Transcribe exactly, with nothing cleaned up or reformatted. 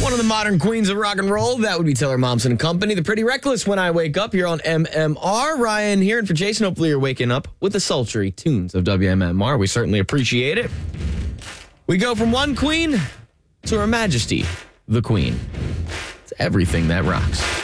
One of the modern queens of rock and roll, that would be Taylor Momsen and Company. The Pretty Reckless When I Wake Up here on M M R. Ryan here, and for Jason, hopefully you're waking up with the sultry tunes of W M M R. We certainly appreciate it. We go from one queen to Her Majesty, the Queen. It's everything that rocks.